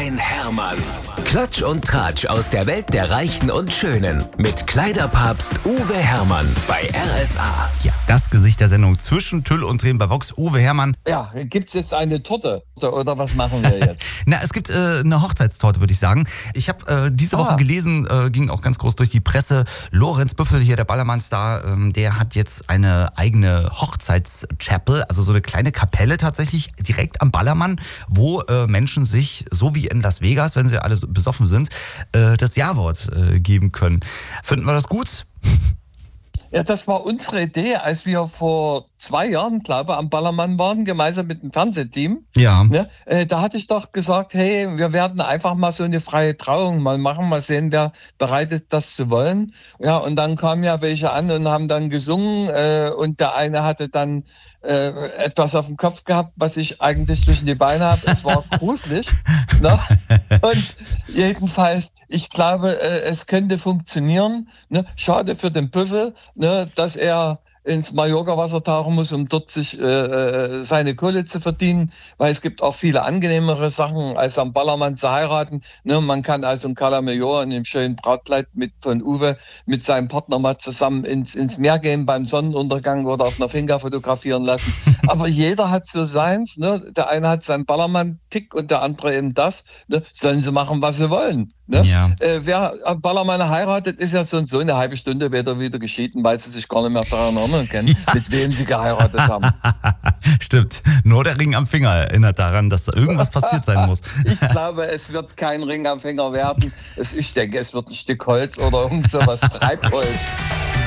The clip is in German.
ein Hermann. Klatsch und Tratsch aus der Welt der Reichen und Schönen. Mit Kleiderpapst Uwe Hermann bei RSA. Ja, das Gesicht der Sendung zwischen Tüll und Tränen bei Vox. Uwe Hermann. Ja, gibt's jetzt eine Torte oder was machen wir jetzt? Na, es gibt eine Hochzeitstorte, würde ich sagen. Ich habe diese Woche gelesen, ging auch ganz groß durch die Presse. Lorenz Büffel hier, der Ballermann-Star, der hat jetzt eine eigene Hochzeitschapel, also so eine kleine Kapelle tatsächlich direkt am Ballermann, wo Menschen sich, so wie in Las Vegas, wenn sie alle so besoffen sind, das Ja-Wort geben können. Finden wir das gut? Ja, das war unsere Idee, als wir vor 2 Jahren, glaube ich, am Ballermann waren, gemeinsam mit dem Fernsehteam. Ja. Ne? Da hatte ich doch gesagt, hey, wir werden einfach mal so eine freie Trauung mal machen, mal sehen, wer bereit ist, das zu wollen. Ja, und dann kamen ja welche an und haben dann gesungen und der eine hatte dann etwas auf dem Kopf gehabt, was ich eigentlich zwischen die Beine habe. Es war gruselig. Ne? Und jedenfalls, ich glaube, es könnte funktionieren. Ne? Schade für den Büffel, ne? Dass er ins Mallorca-Wasser tauchen muss, um dort sich seine Kohle zu verdienen, weil es gibt auch viele angenehmere Sachen, als am Ballermann zu heiraten. Ne, man kann also in Cala Major in dem schönen Brautkleid von Uwe mit seinem Partner mal zusammen ins Meer gehen beim Sonnenuntergang oder auf einer Finca fotografieren lassen. Aber jeder hat so seins. Ne? Der eine hat seinen Ballermann-Tick und der andere eben das. Ne? Sollen sie machen, was sie wollen. Ne? Ja. Wer am Ballermann heiratet, ist ja so und so eine halbe Stunde wieder geschieden, weil sie sich gar nicht mehr daran erinnern können, mit wem sie geheiratet haben. Stimmt. Nur der Ring am Finger erinnert daran, dass irgendwas passiert sein muss. Ich glaube, es wird kein Ring am Finger werden. Ich denke, es wird ein Stück Holz oder irgend sowas, Treibholz.